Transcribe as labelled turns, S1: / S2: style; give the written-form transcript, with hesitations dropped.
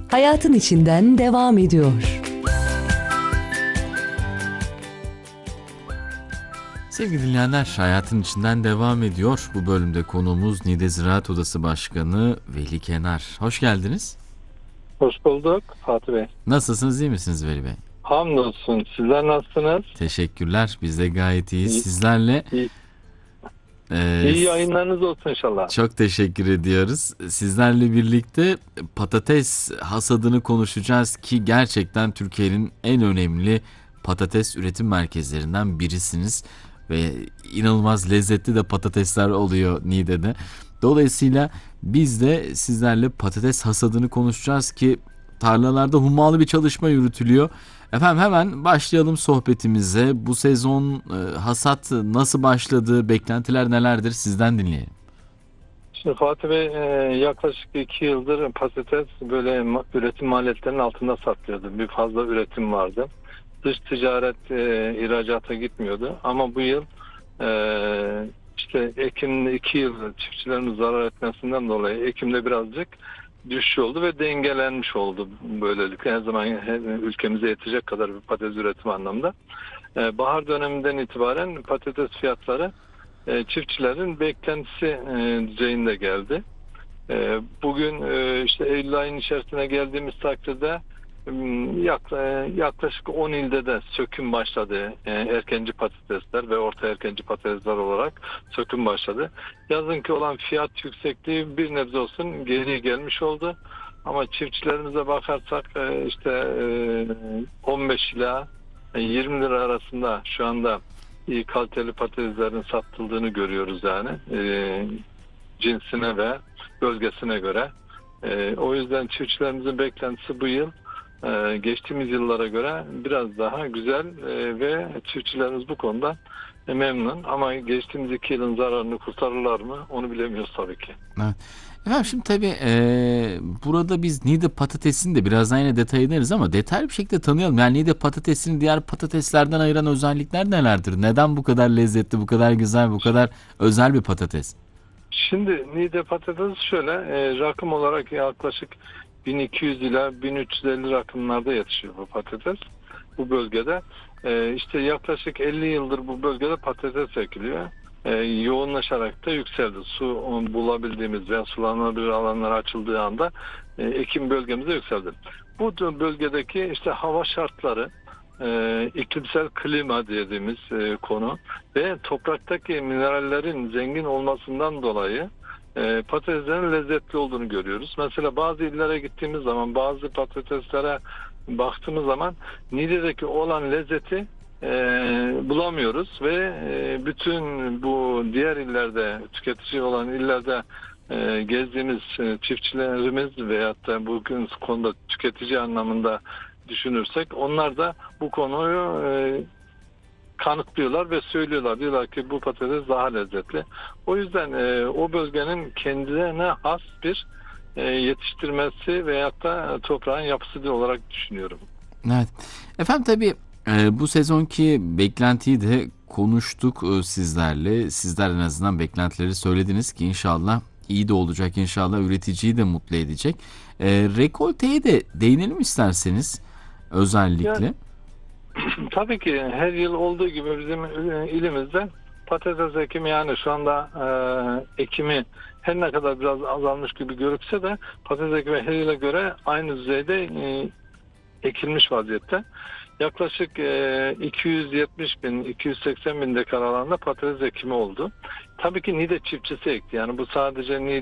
S1: hayatın içinden devam ediyor.
S2: Sevgili dinleyenler, hayatın içinden devam ediyor. Bu bölümde konuğumuz Niğde Ziraat Odası Başkanı Veli Kenar. Hoş geldiniz.
S3: Hoş bulduk Fatih Bey.
S2: Nasılsınız, iyi misiniz Veli Bey?
S3: Hamdolsun. Sizler nasılsınız?
S2: Teşekkürler, biz de gayet iyiyiz.
S3: İyi,
S2: Sizlerle
S3: iyi,
S2: e,
S3: iyi yayınlarınız olsun inşallah.
S2: çok teşekkür ediyoruz. Sizlerle birlikte patates hasadını konuşacağız ki gerçekten Türkiye'nin en önemli patates üretim merkezlerinden birisiniz. Ve inanılmaz lezzetli de patatesler oluyor Niğde'de. Dolayısıyla biz de sizlerle patates hasadını konuşacağız ki tarlalarda hummalı bir çalışma yürütülüyor. Efendim hemen başlayalım sohbetimize. Bu sezon hasat nasıl başladı? Beklentiler nelerdir? Sizden dinleyelim.
S3: Şimdi Fatih Bey yaklaşık 2 yıldır patates böyle üretim maliyetlerinin altında satılıyordu. Bir fazla üretim vardı. Dış ticaret ihracata gitmiyordu. Ama bu yıl işte Ekim'de 2 yıl çiftçilerimiz zarar etmesinden dolayı Ekim'de birazcık düşüş oldu ve dengelenmiş oldu böylelikle. Her zaman ülkemize yetecek kadar bir patates üretimi anlamda. Bahar döneminden itibaren patates fiyatları çiftçilerin beklentisi düzeyinde geldi. Bugün işte Eylül ayının içerisine geldiğimiz takdirde yaklaşık 10 ilde de söküm başladı. Erkenci patatesler ve orta erkenci patatesler olarak söküm başladı. Yazınki olan fiyat yüksekliği bir nebze olsun geriye gelmiş oldu. Ama çiftçilerimize bakarsak işte 15 ila 20 lira arasında şu anda iyi kaliteli patateslerin satıldığını görüyoruz yani. Cinsine ve bölgesine göre. O yüzden çiftçilerimizin beklentisi bu yıl geçtiğimiz yıllara göre biraz daha güzel ve çiftçilerimiz bu konuda memnun. Ama geçtiğimiz 2 yılın zararını kurtarırlar mı onu bilemiyoruz tabii ki.
S2: Evet. Efendim şimdi tabii burada biz Niğde patatesini de birazdan yine detay ederiz ama detaylı bir şekilde tanıyalım. Yani Niğde patatesini diğer patateslerden ayıran özellikler nelerdir? Neden bu kadar lezzetli, bu kadar güzel, bu kadar özel bir patates?
S3: Şimdi Niğde patatesi şöyle rakım olarak yaklaşık 1200 ila 1350 rakımlarda yetişiyor bu patates. Bu bölgede işte yaklaşık 50 yıldır bu bölgede patates ekiliyor. Yoğunlaşarak da yükseldi. Su bulabildiğimiz veya sulanabilir alanlar açıldığı anda ekim bölgemize yükseldi. Bu bölgedeki işte hava şartları, iklimsel klima dediğimiz konu ve topraktaki minerallerin zengin olmasından dolayı patateslerin lezzetli olduğunu görüyoruz. Mesela bazı illere gittiğimiz zaman bazı patateslere baktığımız zaman Niğde'deki olan lezzeti bulamıyoruz ve bütün bu diğer illerde tüketici olan illerde gezdiğimiz çiftçilerimiz veyahut da bugün konuda tüketici anlamında düşünürsek onlar da bu konuyu kanıtlıyorlar ve söylüyorlar. Diyorlar ki bu patates daha lezzetli. O yüzden o bölgenin kendine has bir yetiştirmesi veyahut da toprağın yapısı olarak düşünüyorum.
S2: Evet. Efendim tabii bu sezonki beklentiyi de konuştuk sizlerle. Sizler en azından beklentileri söylediniz ki inşallah iyi de olacak, inşallah üreticiyi de mutlu edecek. Rekolteye de değinelim isterseniz özellikle.
S3: Yani, tabii ki her yıl olduğu gibi bizim ilimizde patates ekimi yani şu anda ekimi her ne kadar biraz azalmış gibi görükse de patates ekimi her yıla göre aynı düzeyde ekilmiş vaziyette. Yaklaşık 270 bin, 280 bin dekar alanda patates ekimi oldu. Tabii ki Niğde çiftçisi ekti. Yani bu sadece Niğde